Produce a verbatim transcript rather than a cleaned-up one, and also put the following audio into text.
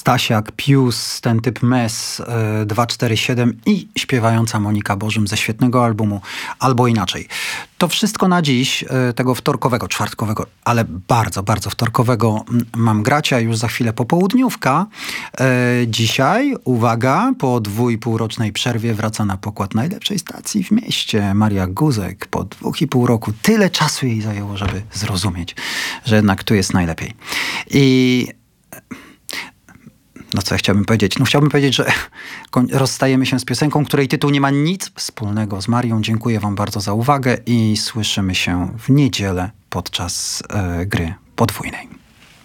Stasiak, Pius, ten typ Mes, dwa cztery siedem i śpiewająca Monika Bożym ze świetnego albumu Albo Inaczej. To wszystko na dziś, tego wtorkowego, czwartkowego, ale bardzo, bardzo wtorkowego Mam grać, a już za chwilę popołudniówka. Dzisiaj, uwaga, po dwu i pół rocznej przerwie wraca na pokład najlepszej stacji w mieście. Maria Guzek po dwóch i pół roku. Tyle czasu jej zajęło, żeby zrozumieć, że jednak tu jest najlepiej. I no co ja chciałbym powiedzieć? No chciałbym powiedzieć, że rozstajemy się z piosenką, której tytuł nie ma nic wspólnego z Marią. Dziękuję wam bardzo za uwagę i słyszymy się w niedzielę podczas e, gry podwójnej.